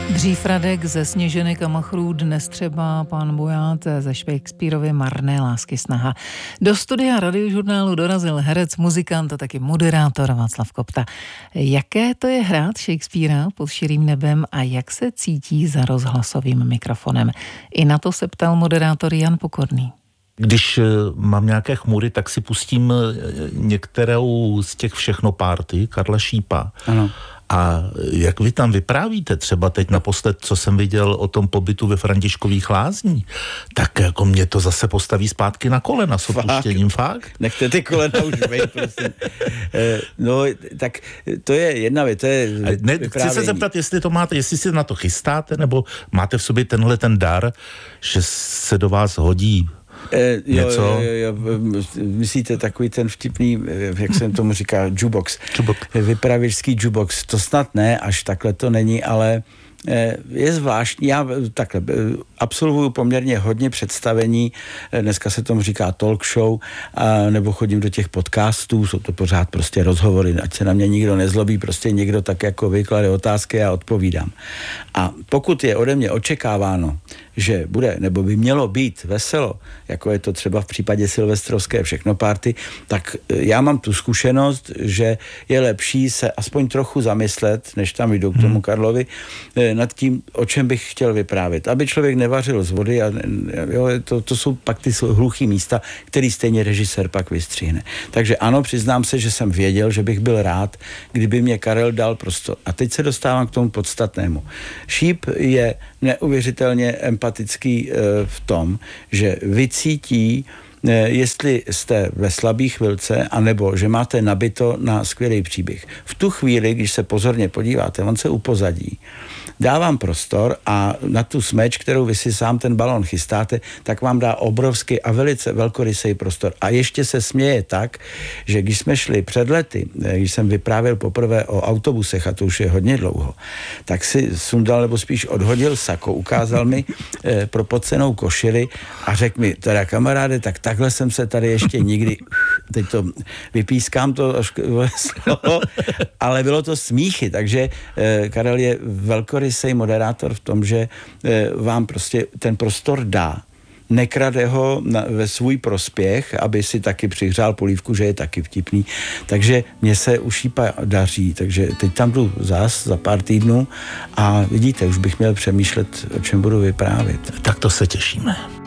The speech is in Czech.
Dřív Radek ze Sněženek a machrů, dnes třeba pan Boját ze Shakespearovy Marné lásky snaha. Do studia Radiožurnálu dorazil herec, muzikant a taky moderátor Václav Kopta. Jaké to je hrát Shakespeara pod širým nebem a jak se cítí za rozhlasovým mikrofonem? I na to se ptal moderátor Jan Pokorný. Když mám nějaké chmury, tak si pustím některou z těch všechno párty Karla Šípa. Ano. A jak vy tam vyprávíte, třeba teď naposled, co jsem viděl o tom pobytu ve Františkových Lázní, tak jako mě to zase postaví zpátky na kolena s odpuštěním, fakt. Nechte ty kolena už bejt, prosím. No, tak to je jedna věc, to je chci se zeptat, jestli to máte, jestli si na to chystáte, nebo máte v sobě tenhle ten dar, že se do vás hodí něco? Jo, myslíte takový ten vtipný, jak jsem tomu říká, jukebox. Vypravěčský jukebox. To snad ne, až takhle to není, ale je zvláštní. Já takhle absolvuju poměrně hodně představení, dneska se tomu říká talk show, nebo chodím do těch podcastů, jsou to pořád prostě rozhovory, ať se na mě nikdo nezlobí, prostě někdo tak jako vyklade otázky a odpovídám. A pokud je ode mě očekáváno, že bude, nebo by mělo být veselo, jako je to třeba v případě silvestrovské všechno party, tak já mám tu zkušenost, že je lepší se aspoň trochu zamyslet, než tam jdu k tomu Karlovi, nad tím, o čem bych chtěl vyprávět. Aby člověk nevařil z vody a jo, to jsou pak ty hluchý místa, který stejně režisér pak vystřihne. Takže ano, přiznám se, že jsem věděl, že bych byl rád, kdyby mě Karel dal prostor. A teď se dostávám k tomu podstatnému. Šíp je neuvěřitelně empatický v tom, že vycítí, jestli jste ve slabý chvilce, anebo že máte nabito na skvělý příběh. V tu chvíli, když se pozorně podíváte, on se upozadí, dávám prostor a na tu smeč, kterou vy si sám ten balón chystáte, tak vám dá obrovský a velice velkorysý prostor. A ještě se směje tak, že když jsme šli před lety, když jsem vyprávěl poprvé o autobusech, a to už je hodně dlouho, tak si sundal, nebo spíš odhodil sako, ukázal mi propocenou košili a řekl mi, teda kamaráde, tak takhle jsem se tady ještě nikdy, teď to vypískám to slovo, ale bylo to smíchy, takže Karel je velkorysý moderátor v tom, že vám prostě ten prostor dá. Nekrade ho ve svůj prospěch, aby si taky přihřál polívku, že je taky vtipný. Takže mě se u Šípa daří, takže teď tam jdu za pár týdnů a vidíte, už bych měl přemýšlet, o čem budu vyprávět. Tak to se těšíme.